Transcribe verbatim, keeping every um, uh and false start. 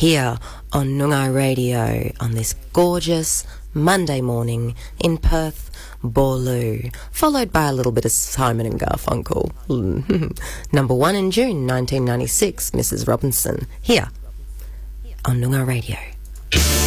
here on Noongar Radio on this gorgeous Monday morning in Perth, Boorloo, followed by a little bit of Simon and Garfunkel. Number one in June nineteen ninety-six, Missus Robinson, here on Noongar Radio.